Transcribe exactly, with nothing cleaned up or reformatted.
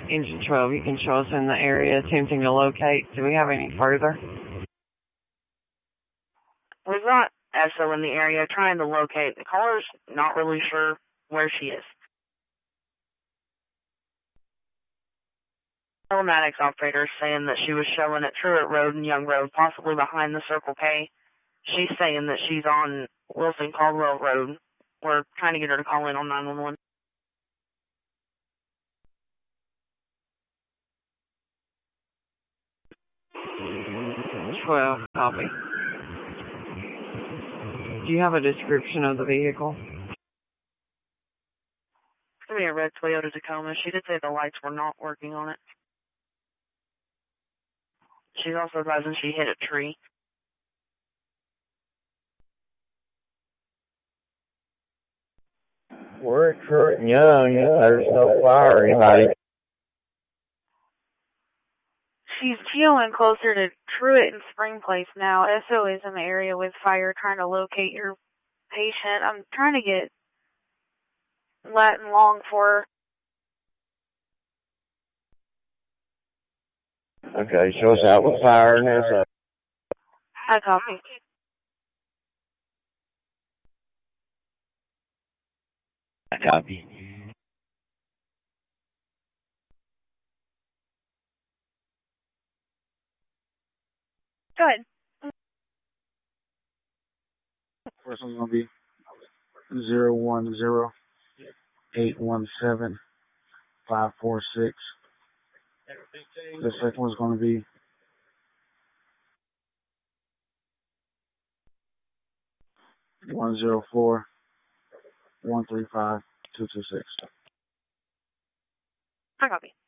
Engine twelve, you can show us in the area attempting to locate. Do we have any further? We've got S O in the area trying to locate. The caller's not really sure where she is. Telematics operator saying that she was showing at Truett Road and Young Road, possibly behind the Circle K. She's saying that she's on Wilson Caldwell Road. We're trying to get her to call in on nine one one. twelve, copy. Do you have a description of the vehicle? It's going to be a red Toyota Tacoma. She did say the lights were not working on it. She's also advising she hit a tree. We're at Truett and Young. There's no fire or anybody. She's geoing closer to Truett and Spring Place now. S O is in the area with fire trying to locate your patient. I'm trying to get Latin Long for her. Okay, show us out with fire and S O. I copy. I copy. Go ahead. First one's going to be zero one zero eight one seven five four six. The second one's going to be one zero four one three five two two six. I copy.